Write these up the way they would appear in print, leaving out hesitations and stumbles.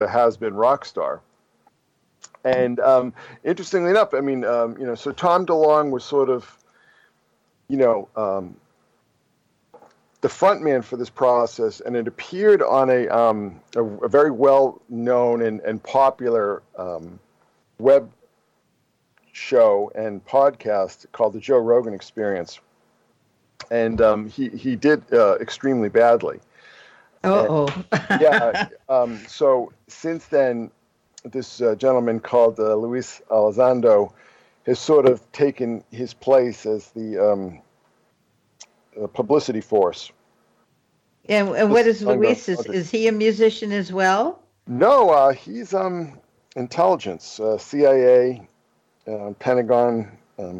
a has-been rock star. And interestingly enough, I mean, so Tom DeLonge was sort of, the front man for this process, and it appeared on a very well-known and popular web show and podcast called The Joe Rogan Experience. And he did extremely badly. So since then, this gentleman called Luis Elizondo has sort of taken his place as the publicity force. And what is Luis? Is he a musician as well? No, he's intelligence, CIA, Pentagon,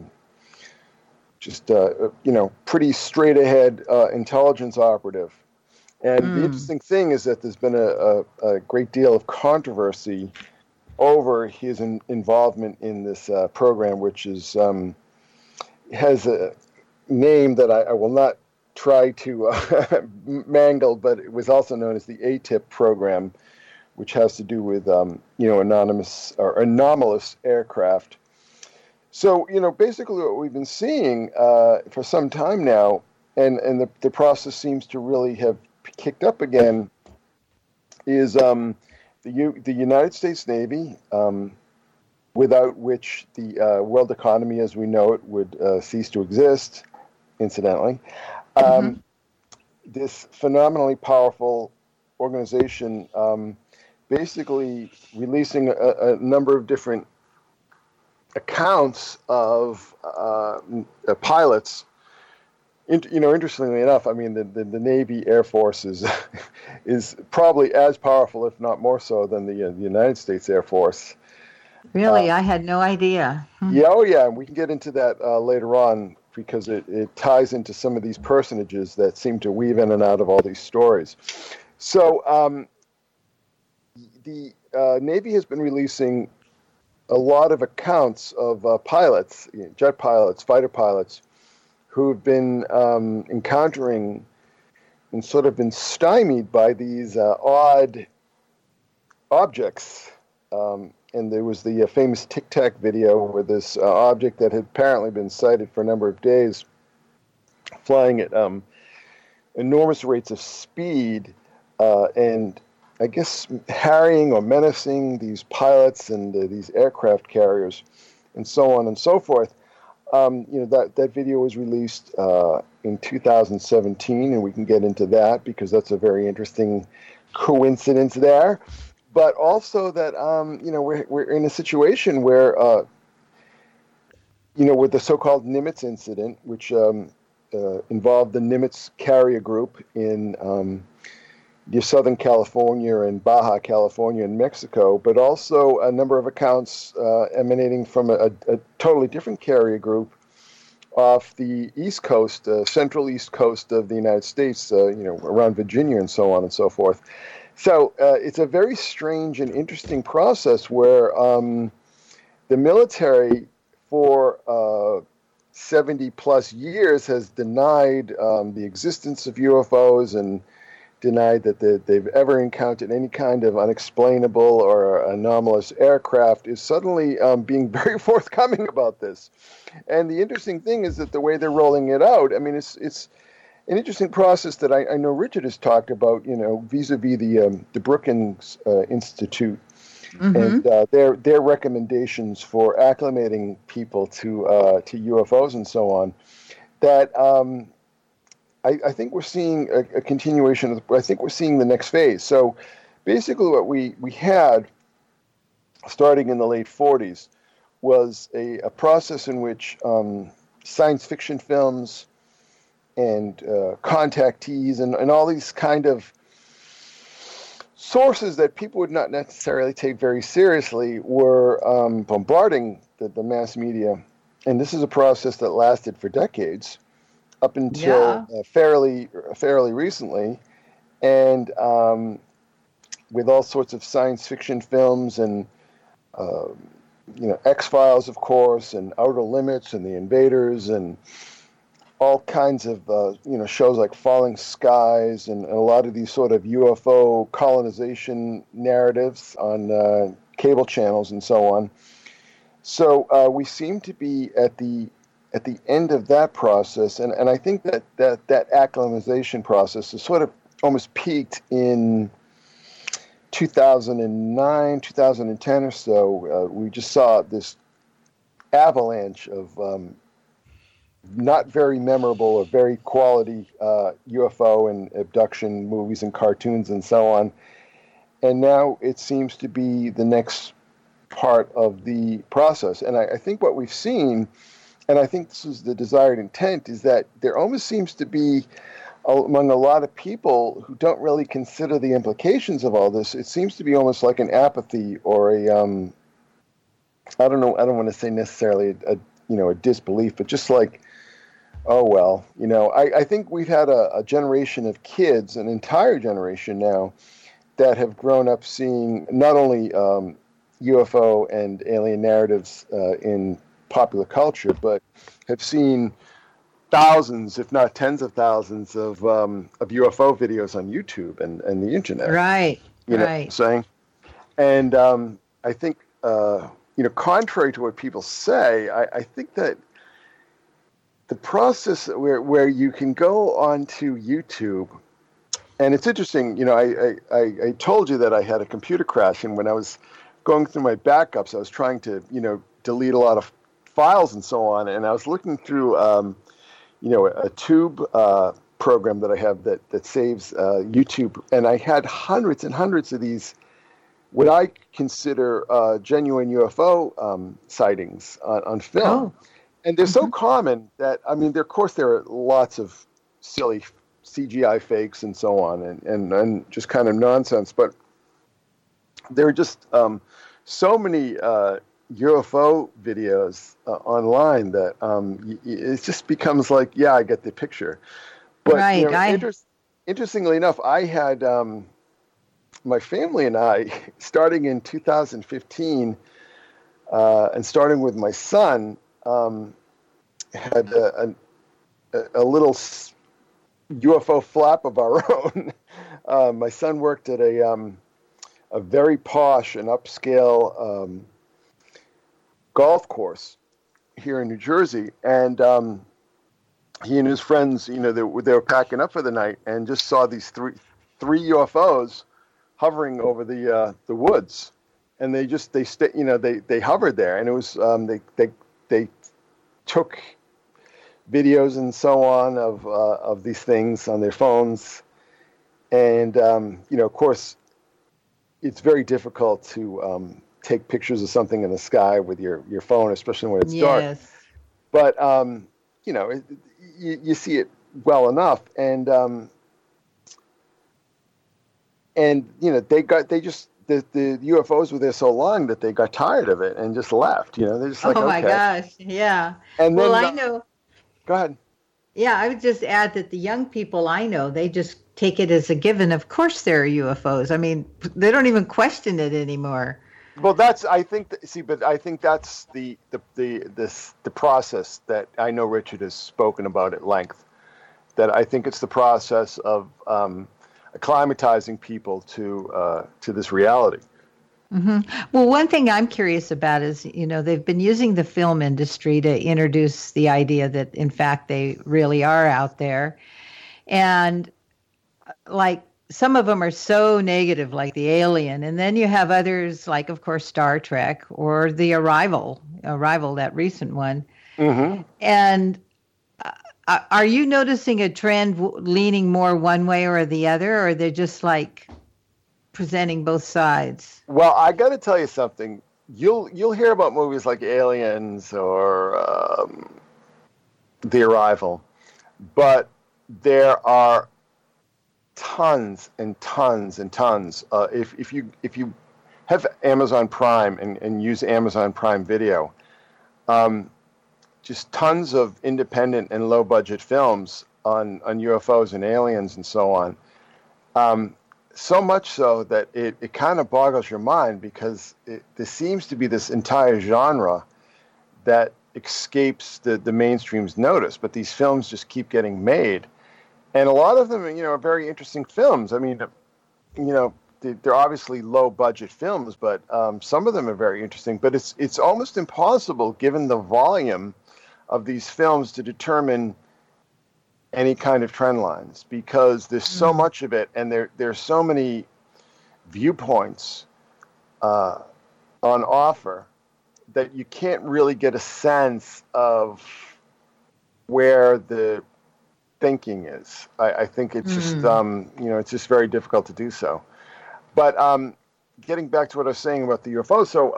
pretty straight ahead intelligence operative. And the interesting thing is that there's been a great deal of controversy over his involvement in this program, which is has a name that I will not try to mangle, but it was also known as the ATIP program, which has to do with anonymous or anomalous aircraft. So basically what we've been seeing for some time now, and the process seems to really have kicked up again, is the United States Navy, without which the world economy as we know it would cease to exist, incidentally. This phenomenally powerful organization basically releasing a number of different accounts of pilots. Interestingly enough, I mean, the Navy Air Force is probably as powerful, if not more so, than the United States Air Force. Really? I had no idea. Yeah, and we can get into that later on, because it ties into some of these personages that seem to weave in and out of all these stories. So the Navy has been releasing a lot of accounts of pilots, jet pilots, fighter pilots, who've been encountering and sort of been stymied by these odd objects. And there was the famous Tic Tac video where this object that had apparently been sighted for a number of days, flying at enormous rates of speed, and I guess harrying or menacing these pilots and these aircraft carriers, and so on and so forth. That video was released in 2017, and we can get into that because that's a very interesting coincidence there. But also that we're in a situation where with the so-called Nimitz incident, which involved the Nimitz carrier group in Southern California and Baja California in Mexico, but also a number of accounts emanating from a totally different carrier group off the East Coast, central East Coast of the United States, around Virginia and so on and so forth. So it's a very strange and interesting process where the military for 70 plus years has denied the existence of UFOs and denied that they've ever encountered any kind of unexplainable or anomalous aircraft, is suddenly being very forthcoming about this. And the interesting thing is that the way they're rolling it out, I mean, it's an interesting process that I know Richard has talked about, vis-a-vis the Brookings Institute and their recommendations for acclimating people to UFOs and so on. That I think we're seeing a continuation I think we're seeing the next phase. So basically what we had starting in the late 40s was a process in which science fiction films and contactees and all these kind of sources that people would not necessarily take very seriously were bombarding the mass media. And this is a process that lasted for decades, up until fairly recently, and with all sorts of science fiction films and X-Files, of course, and Outer Limits and The Invaders and all kinds of shows like Falling Skies and a lot of these sort of UFO colonization narratives on cable channels and so on. So we seem to be at the end of that process, and I think that acclimatization process is sort of almost peaked in 2009, 2010 or so. We just saw this avalanche of not very memorable or very quality UFO and abduction movies and cartoons and so on. And now it seems to be the next part of the process. And I think what we've seen, and I think this is the desired intent, is that there almost seems to be, among a lot of people who don't really consider the implications of all this, it seems to be almost like an apathy or a, I don't want to say necessarily a disbelief, but just like, oh, well, I think we've had a generation of kids, an entire generation now, that have grown up seeing not only UFO and alien narratives in popular culture, but have seen thousands, if not tens of thousands, of UFO videos on YouTube and the internet. Right. You know what I'm saying? And I think, contrary to what people say, I think that the process where you can go onto YouTube, and it's interesting, I told you that I had a computer crash, and when I was going through my backups, I was trying to, delete a lot of files and so on, and I was looking through, a tube program that I have that saves YouTube, and I had hundreds and hundreds of these, what I consider genuine UFO sightings on film. Oh. And they're so common that, of course, there are lots of silly CGI fakes and so on, and just kind of nonsense. But there are just so many UFO videos online that it just becomes like, yeah, I get the picture. But right, interestingly enough, I had my family and I, starting in 2015, and starting with my son, had a little UFO flap of our own. My son worked at a very posh and upscale golf course here in New Jersey, and he and his friends, they were packing up for the night, and just saw these three UFOs hovering over the woods, and they hovered there, and it was they took videos and so on of these things on their phones, and of course, it's very difficult to take pictures of something in the sky with your phone, especially when it's dark. But you see it well enough, and the UFOs were there so long that they got tired of it and just left. They're just like, oh my okay. gosh, yeah. And then, I know. Go ahead. Yeah, I would just add that the young people I know, they just take it as a given. Of course, there are UFOs. They don't even question it anymore. Well, I think that's the process that I know Richard has spoken about at length. That I think it's the process of acclimatizing people to this reality. Mm-hmm. Well, one thing I'm curious about is, they've been using the film industry to introduce the idea that, in fact, they really are out there. And like some of them are so negative, like the Alien. And then you have others like, of course, Star Trek or the Arrival, that recent one. Mm-hmm. And are you noticing a trend leaning more one way or the other, or they're just like presenting both sides? Well, I got to tell you something. You'll hear about movies like Aliens or The Arrival, but there are tons and tons and tons. If you have Amazon Prime and use Amazon Prime Video, just tons of independent and low budget films on UFOs and aliens and so on. So much so that it kind of boggles your mind, because there seems to be this entire genre that escapes the mainstream's notice, but these films just keep getting made. And a lot of them, are very interesting films. I mean, they're obviously low budget films, but some of them are very interesting. But it's almost impossible, given the volume of these films, to determine any kind of trend lines, because there's so much of it, and there's so many viewpoints on offer that you can't really get a sense of where the thinking is. I think it's just it's just very difficult to do so. But getting back to what I was saying about the UFO, so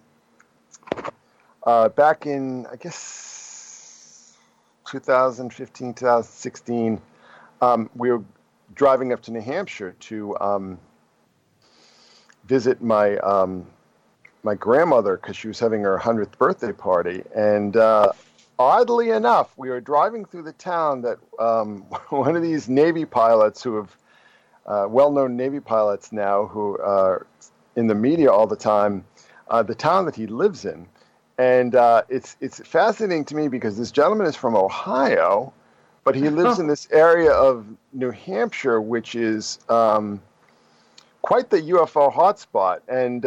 back in, I guess, 2015, 2016, we were driving up to New Hampshire to visit my grandmother, because she was having her 100th birthday party. And oddly enough, we were driving through the town that one of these Navy pilots who have well-known Navy pilots now, who are in the media all the time, the town that he lives in. And it's fascinating to me because this gentleman is from Ohio, but he lives in this area of New Hampshire, which is quite the UFO hotspot. And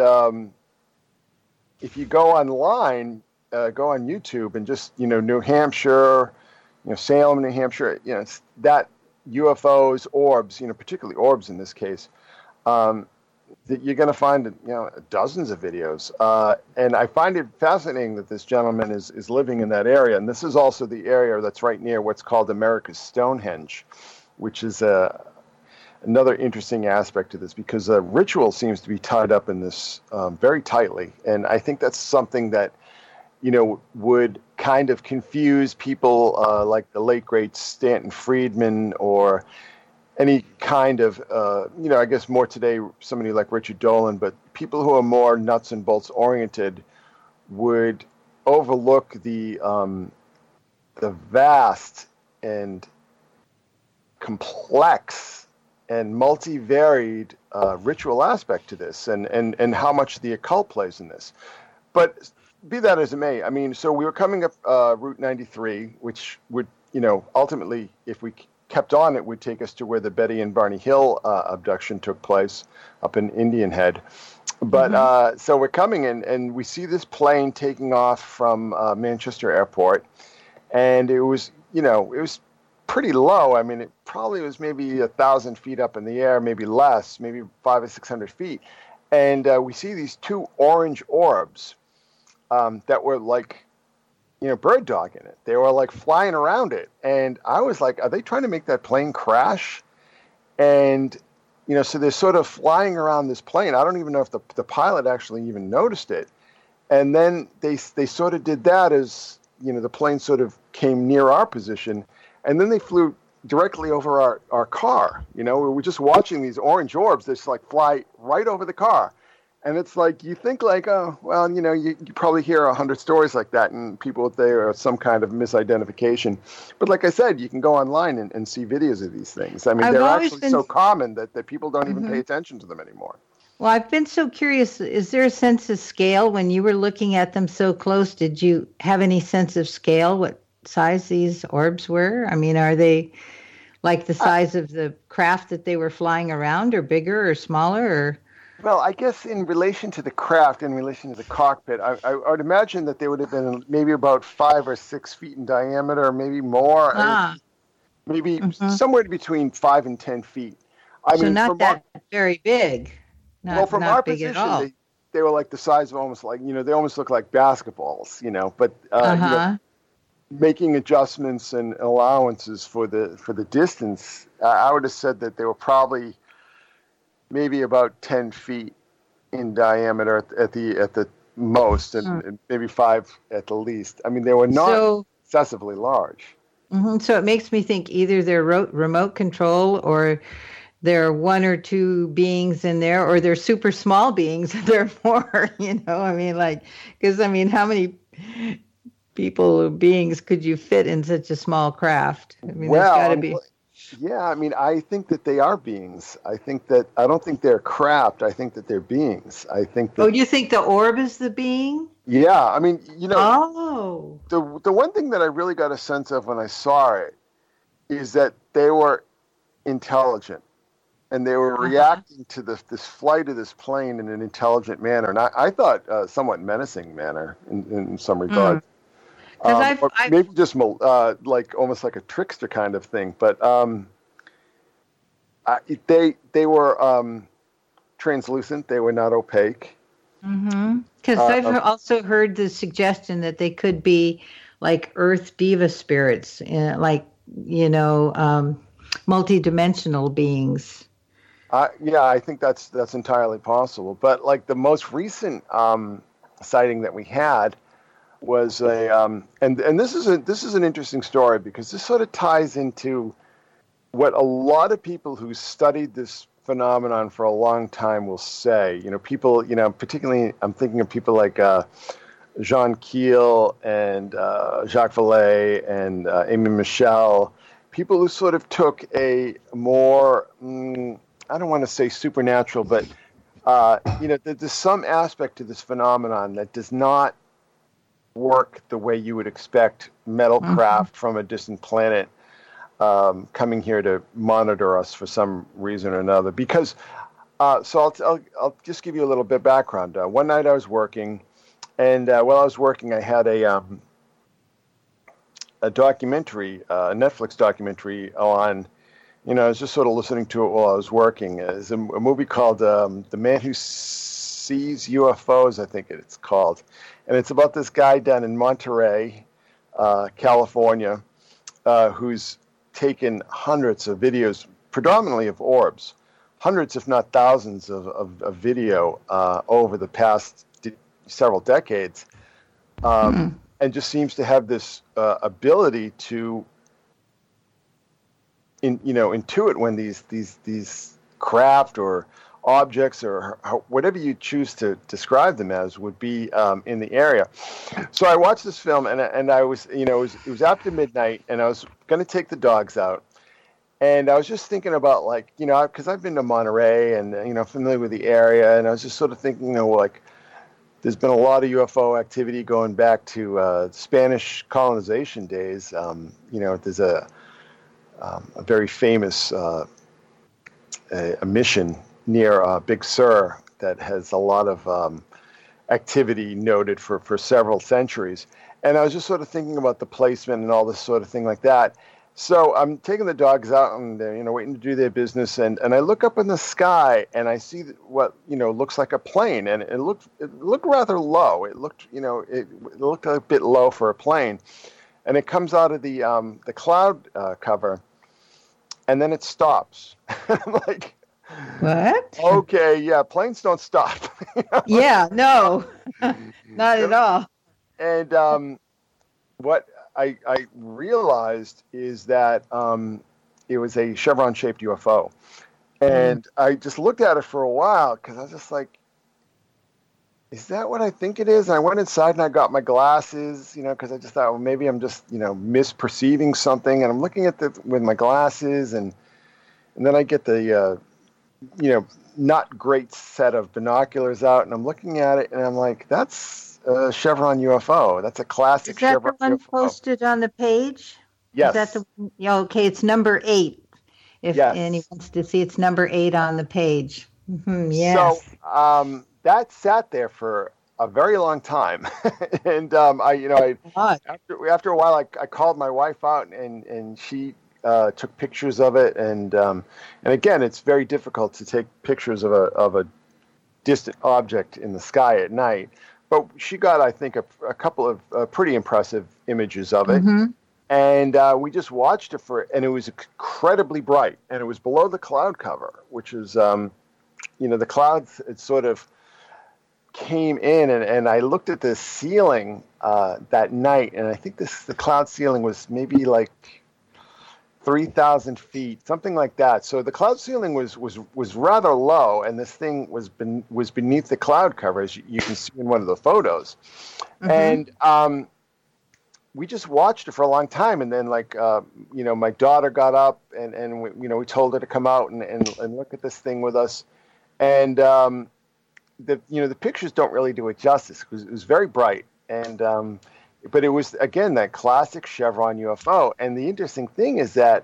if you go online, go on YouTube and just, New Hampshire, Salem, New Hampshire, it's that UFOs, orbs, particularly orbs in this case, that you're going to find, dozens of videos. And I find it fascinating that this gentleman is living in that area. And this is also the area that's right near what's called America's Stonehenge, which is another interesting aspect to this, because ritual seems to be tied up in this very tightly. And I think that's something that, would kind of confuse people like the late, great Stanton Friedman, or any kind of, I guess more today, somebody like Richard Dolan, but people who are more nuts and bolts oriented would overlook the vast and complex and multivaried ritual aspect to this, and how much the occult plays in this. But be that as it may, I mean, so we were coming up Route 93, which would, ultimately, if we kept on, it would take us to where the Betty and Barney Hill abduction took place up in Indian Head. But so we're coming in, and we see this plane taking off from Manchester Airport, and it was, it was pretty low. I mean, it probably was maybe 1,000 feet up in the air, maybe less, maybe 500 or 600 feet. And we see these two orange orbs that were like, bird dog in it. They were like flying around it. And I was like, are they trying to make that plane crash? And, so they're sort of flying around this plane. I don't even know if the pilot actually even noticed it. And then they sort of did that as, the plane sort of came near our position. And then they flew directly over our car. We were just watching these orange orbs that just like fly right over the car. And it's like, you think like, oh, well, you probably hear 100 stories like that, and people would say are some kind of misidentification. But like I said, you can go online and see videos of these things. I mean, they're actually so common that people don't even pay attention to them anymore. Well, I've been so curious. Is there a sense of scale when you were looking at them so close? Did you have any sense of scale, what size these orbs were? I mean, are they like the size of the craft that they were flying around, or bigger or smaller, or... Well, I guess in relation to the craft, in relation to the cockpit, I would imagine that they would have been maybe about 5 or 6 feet in diameter, maybe more, maybe somewhere between 5 and 10 feet. So not that very big. From our position, they were like the size of almost like, they almost look like basketballs, but making adjustments and allowances for the distance, I would have said that they were probably maybe about 10 feet in diameter at the most, and maybe 5 at the least. I mean, they were not excessively large. So it makes me think either they're remote control, or there are 1 or 2 beings in there, or they're super small beings. They're more, I mean, like, because, I mean, how many people or beings could you fit in such a small craft? I mean, there's got to be... Yeah, I mean, I think that they are beings. I don't think they're craft. I think that they're beings. I think that... Oh, you think the orb is the being? Yeah, I mean, Oh. the one thing that I really got a sense of when I saw it is that they were intelligent and they were Uh-huh. reacting to this flight of this plane in an intelligent manner, and I thought somewhat menacing manner in some Because regards, or I've maybe just like almost like a trickster kind of thing. But I, they were translucent; they were not opaque. because I've Um, also heard the suggestion that they could be like Earth diva spirits, like multidimensional beings. yeah, I think that's entirely possible. But like the most recent sighting that we had was and this is an interesting story because this sort of ties into what a lot of people who studied this phenomenon for a long time will say. People, particularly I'm thinking of people like Jean Keel and Jacques Vallée and Amy Michel, people who sort of took a more, I don't want to say supernatural, but there's some aspect to this phenomenon that does not work the way you would expect metal Mhm. craft from a distant planet coming here to monitor us for some reason or another. Because, so I'll just give you a little bit of background. One night I was working, and while I was working, I had a documentary, a Netflix documentary on. I was just sort of listening to it while I was working. It's a movie called "The Man Who Sees UFOs," I think it's called, and it's about this guy down in Monterey, California, who's taken hundreds of videos, predominantly of orbs, hundreds, if not thousands, of video over the past several decades, Hmm. and just seems to have this ability to, intuit when these craft or objects or whatever you choose to describe them as would be in the area. So I watched this film, and I was, it was after midnight, and I was going to take the dogs out. And I was just thinking about, like, because I've been to Monterey and, familiar with the area. And I was just sort of thinking, like, there's been a lot of UFO activity going back to Spanish colonization days. There's a very famous a mission near Big Sur that has a lot of activity noted for several centuries. And I was just sort of thinking about the placement and all this sort of thing like that. So I'm taking the dogs out and they're, waiting to do their business. And I look up in the sky and I see what, looks like a plane. And it looked rather low. It looked, it looked a bit low for a plane. And it comes out of the cloud cover, and then it stops. I'm like, What? okay, yeah, planes don't stop. Yeah, no, not at all. And what I realized is that it was a chevron-shaped UFO. Mm. And I just looked at it for a while because I was just like, is that what I think it is? And I went inside and I got my glasses, because I just thought, well, maybe I'm just, misperceiving something. And I'm looking at with my glasses, and then I get the, not great set of binoculars out, and I'm looking at it, and I'm like, that's a Chevron UFO. That's a Is classic that the Chevron one UFO. posted on the page? Is that Yes, the one? Yeah, okay, it's number 8. If anyone yes. wants to see, it's number 8 on the page. So Yes. that sat there for a very long time, and God. after a while, I called my wife out, and she took pictures of it, and again, it's very difficult to take pictures of a distant object in the sky at night. But she got, I think, a couple of pretty impressive images of it. Mm-hmm. And we just watched it and it was incredibly bright. And it was below the cloud cover, which is, the clouds, it sort of came in. And I looked at the ceiling that night. And I think the cloud ceiling was maybe like 3,000 feet, something like that. So the cloud ceiling was rather low, and this thing was beneath the cloud cover, as you can see in one of the photos. Mm-hmm. And we just watched it for a long time, and then my daughter got up, and we told her to come out and look at this thing with us, and the pictures don't really do it justice. It was very bright, and but it was, again, that classic chevron UFO. And the interesting thing is that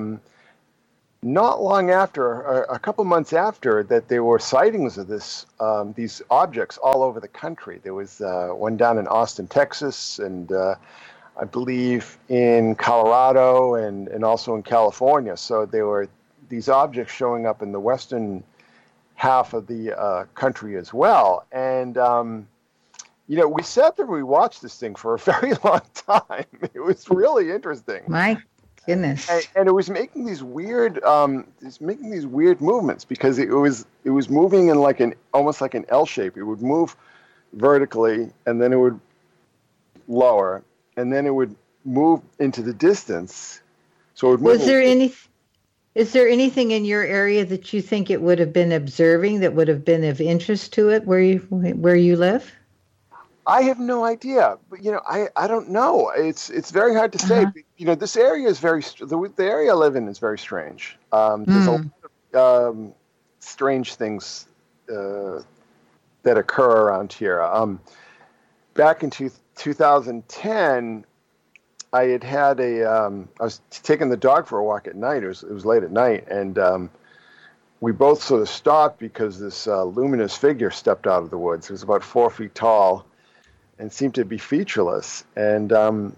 not long after, a couple months after, that there were sightings of these objects all over the country. There was one down in Austin, Texas, and I believe in Colorado, and also in California. So there were these objects showing up in the western half of the country as well. And we sat there, we watched this thing for a very long time. It was really interesting. My goodness. And it was making these weird movements, because it was moving in almost like an L shape. It would move vertically, and then it would lower, and then it would move into the distance. So it would move. Is there anything in your area that you think it would have been observing that would have been of interest to it where you live? I have no idea, but I don't know. It's very hard to say. This area is the area I live in is very strange. There's a lot of strange things that occur around here. Back in 2010, I was taking the dog for a walk at night. It was late at night, and we both sort of stopped because this luminous figure stepped out of the woods. It was about 4 feet tall and seemed to be featureless, and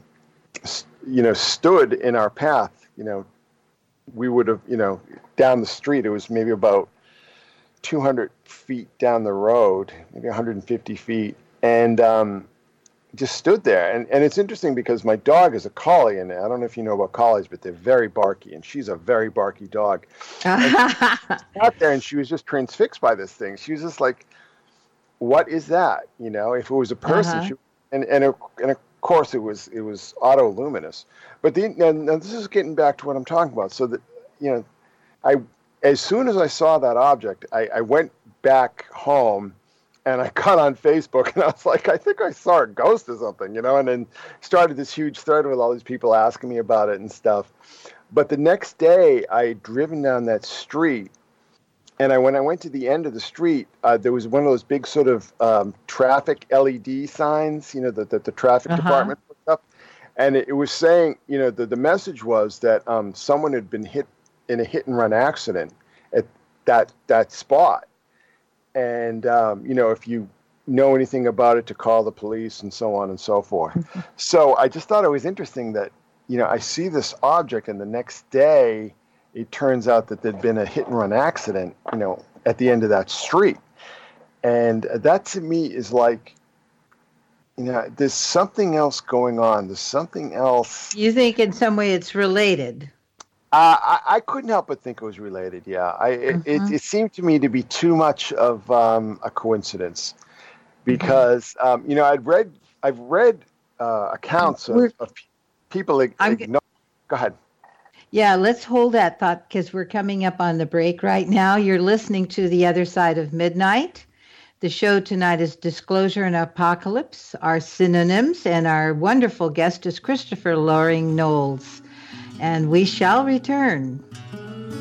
stood in our path. We would have, down the street. It was maybe about 200 feet down the road, maybe 150 feet, and just stood there. And it's interesting because my dog is a collie, and I don't know if you know about collies, but they're very barky, and she's a very barky dog. Out there, and she was just transfixed by this thing. She was just like, what is that? If it was a person, and of course it was autoluminous. But now this is getting back to what I'm talking about. So that as soon as I saw that object, I went back home, and I got on Facebook, and I was like, I think I saw a ghost or something, and then started this huge thread with all these people asking me about it and stuff. But the next day, I had driven down that street, and when I went to the end of the street, there was one of those big sort of traffic LED signs, that the traffic department put up. And it was saying, the message was that someone had been hit in a hit-and-run accident at that spot. And, if you know anything about it, to call the police and so on and so forth. So I just thought it was interesting that, I see this object, and the next day it turns out that there'd been a hit-and-run accident, at the end of that street. And that to me is like, there's something else going on. There's something else. You think in some way it's related? I couldn't help but think it was related. Yeah, it seemed to me to be too much of a coincidence, because I've read accounts of people. Go ahead. Yeah, let's hold that thought, because we're coming up on the break right now. You're listening to The Other Side of Midnight. The show tonight is Disclosure and Apocalypse, our synonyms, and our wonderful guest is Christopher Loring Knowles. And we shall return.